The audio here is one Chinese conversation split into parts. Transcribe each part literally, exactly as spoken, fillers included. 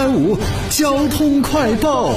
开五交通快报。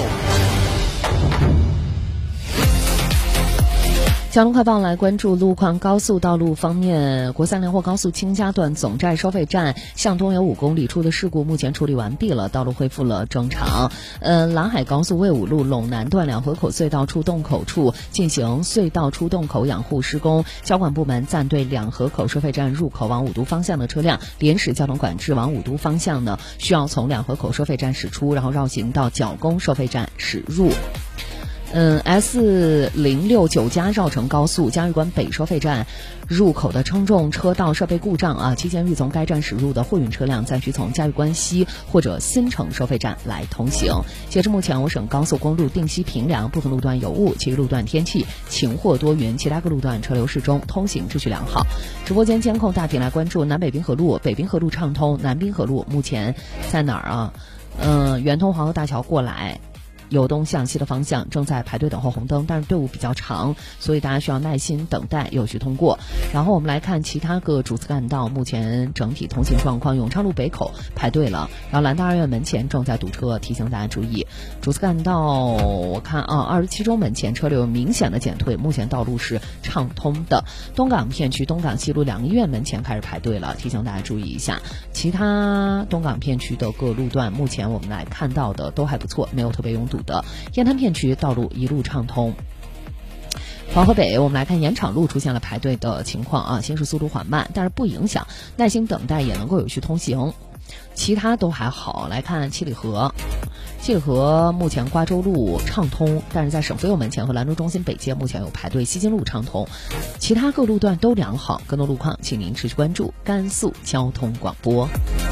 交通快报来关注路况。高速道路方面，国三连霍高速清嘉段总站收费站向东有五公里处的事故目前处理完毕了，道路恢复了正常。呃，兰海高速卫武路陇南段两河口隧道出洞口处进行隧道出洞口养护施工，交管部门暂对两河口收费站入口往五都方向的车辆临时交通管制，往五都方向呢需要从两河口收费站驶出，然后绕行到角宫收费站驶入。嗯 ，S 零六九加绕城高速嘉峪关北收费站入口的称重车道设备故障啊，期间欲从该站驶入的货运车辆暂需从嘉峪关西或者新城收费站来通行。截至目前，我省高速公路定西平凉部分路段有雾，其余路段天气晴或多云，其他各路段车流适中，通行秩序良好。直播间监控大体来关注南北滨河路，北滨河路畅通，南滨河路目前在哪儿啊？嗯，圆通黄河大桥过来。由东向西的方向正在排队等候红灯，但是队伍比较长，所以大家需要耐心等待有序通过。然后我们来看其他个主次干道目前整体通行状况。永昌路北口排队了，然后兰大二院门前正在堵车，提醒大家注意。主次干道我看啊，二十七中门前车流有明显的减退，目前道路是畅通的。东港片区东港西路两个医院门前开始排队了，提醒大家注意一下。其他东港片区的各路段目前我们来看到的都还不错，没有特别拥堵的。雁滩片区道路一路畅通。黄河北我们来看盐场路出现了排队的情况啊，行驶速度缓慢，但是不影响，耐心等待也能够有序通行，其他都还好。来看七里河，七里河目前瓜州路畅通，但是在省妇幼门前和兰州中心北街目前有排队，西津路畅通，其他各路段都良好。更多路况请您持续关注甘肃交通广播。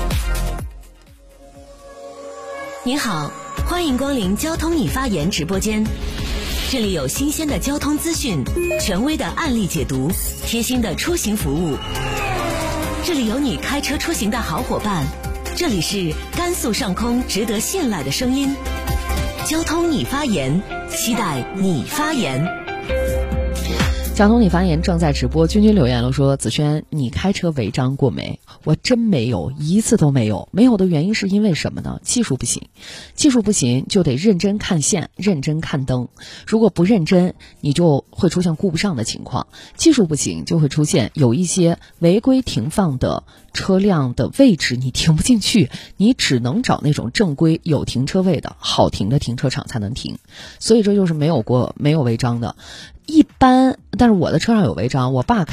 您好，欢迎光临交通你发言直播间，这里有新鲜的交通资讯，权威的案例解读，贴心的出行服务，这里有你开车出行的好伙伴，这里是甘肃上空值得信赖的声音，交通你发言，期待你发言。 交通你发言正在直播，君君留言了说，子轩你开车违章过没？我真没有，一次都没有。没有的原因是因为什么呢？技术不行，技术不行就得认真看线，认真看灯。如果不认真，你就会出现顾不上的情况。技术不行就会出现有一些违规停放的车辆的位置你停不进去，你只能找那种正规有停车位的好停的停车场才能停。所以这就是没有过没有违章的。一般，但是我的车上有违章，我爸